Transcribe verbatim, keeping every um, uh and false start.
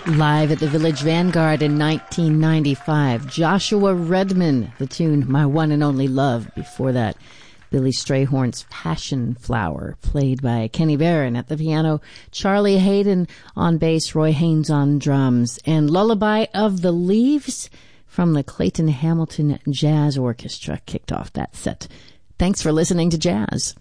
Live at the Village Vanguard in nineteen ninety-five, Joshua Redman, the tune My One and Only Love. Before that, Billy Strayhorn's Passion Flower, played by Kenny Barron at the piano, Charlie Hayden on bass, Roy Haynes on drums, and Lullaby of the Leaves from the Clayton Hamilton Jazz Orchestra kicked off that set. Thanks for listening to Jazz.